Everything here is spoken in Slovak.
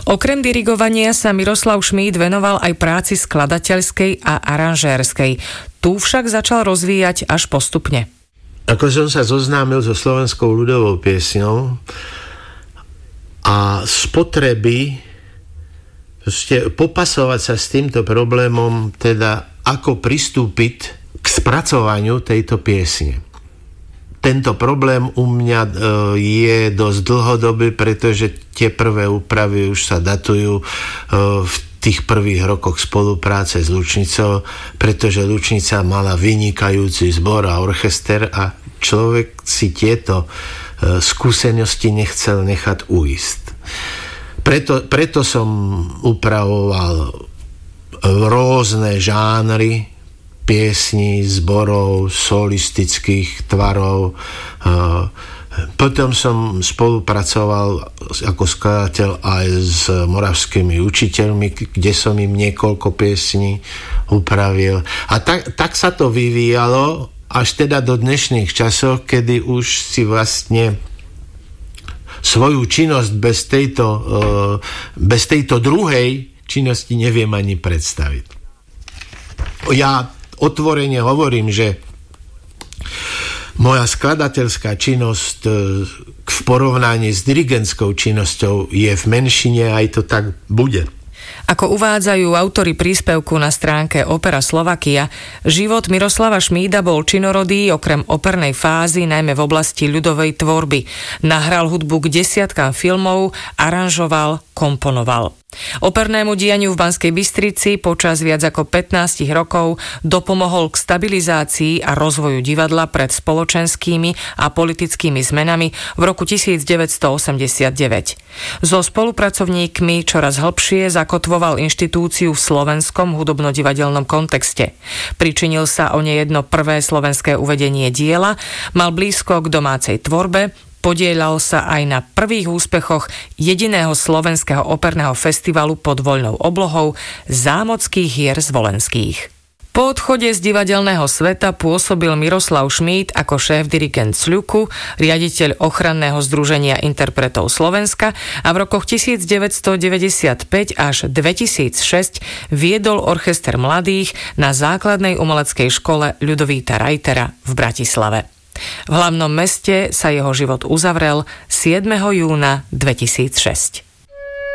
Okrem dirigovania sa Miroslav Šmíd venoval aj práci skladateľskej a aranžérskej. Tu však začal rozvíjať až postupne. Ako som sa zoznámil so slovenskou ľudovou piesňou a z potreby popasovať sa s týmto problémom, teda ako pristúpiť k spracovaniu tejto piesne. Tento problém u mňa je dosť dlhodobý, pretože tie prvé úpravy už sa datujú v tých prvých rokoch spolupráce s Lučnicou, pretože Lučnica mala vynikajúci zbor a orchester a človek si tieto skúsenosti nechcel nechať uísť. Preto som upravoval rôzne žánry piesní, zborov, solistických tvarov. Potom som spolupracoval ako skladateľ aj s moravskými učiteľmi, kde som im niekoľko piesní upravil. A tak sa to vyvíjalo až teda do dnešných časov, kedy už si vlastne svoju činnosť bez tejto druhej činnosti neviem ani predstaviť. Ja otvorene hovorím, že moja skladateľská činnosť v porovnaní s dirigentskou činnosťou je v menšine, aj to tak bude. Ako uvádzajú autori príspevku na stránke Opera Slovakia, život Miroslava Šmída bol činorodý okrem opernej fázy najmä v oblasti ľudovej tvorby. Nahral hudbu k desiatkám filmov, aranžoval, komponoval. Opernému dianiu v Banskej Bystrici počas viac ako 15 rokov dopomohol k stabilizácii a rozvoju divadla pred spoločenskými a politickými zmenami v roku 1989. So spolupracovníkmi čoraz hlbšie zakotvoval inštitúciu v slovenskom hudobno-divadelnom kontexte. Pričinil sa o nejedno prvé slovenské uvedenie diela, mal blízko k domácej tvorbe, podieľal sa aj na prvých úspechoch jediného slovenského operného festivalu pod voľnou oblohou Zámockých hier zvolenských. Po odchode z divadelného sveta pôsobil Miroslav Šmíd ako šéf-dirigent SLUKu, riaditeľ ochranného združenia interpretov Slovenska a v rokoch 1995 až 2006 viedol orchester mladých na základnej umeleckej škole Ľudovíta Reitera v Bratislave. V hlavnom meste sa jeho život uzavrel 7. júna 2006.